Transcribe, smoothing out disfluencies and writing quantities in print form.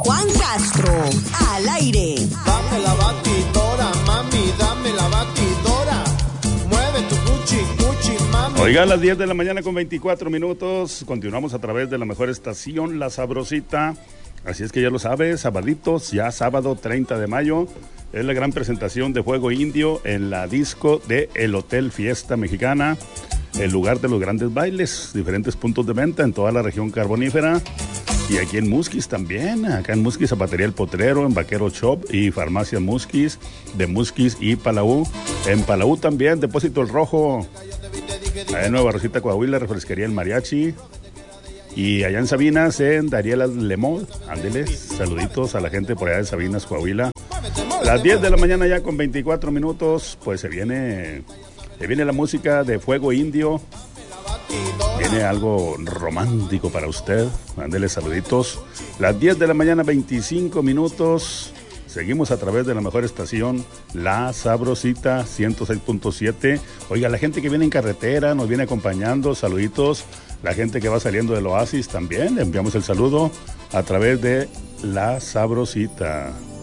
Juan Castro, al aire. Dame la batidora, mami, dame la batidora. Mueve tu cuchi, cuchi, mami. Oigan, las 10 de la mañana con 24 minutos. Continuamos a través de la mejor estación, La Sabrosita. Así es que ya lo sabes, sabaditos, ya sábado 30 de mayo. Es la gran presentación de Fuego Indio en la disco de El Hotel Fiesta Mexicana. El lugar de los grandes bailes, diferentes puntos de venta en toda la región carbonífera. Y aquí en Musquis también, acá en Musquis, Zapatería El Potrero, en Vaquero Shop y Farmacia Musquis, de Musquis y Palau. En Palau también, Depósito El Rojo. Allá en Nueva Rosita, Coahuila, Refresquería El Mariachi. Y allá en Sabinas, en Darielas Lemol. Ándeles, saluditos a la gente por allá de Sabinas, Coahuila. Las 10 de la mañana ya con 24 minutos, pues se viene la música de Fuego Indio. Viene algo romántico para usted. Mándele saluditos. Las 10 de la mañana, 25 minutos. Seguimos a través de la mejor estación, La Sabrosita 106.7. Oiga, la gente que viene en carretera nos viene acompañando, saluditos. La gente que va saliendo del Oasis también, le enviamos el saludo a través de La Sabrosita.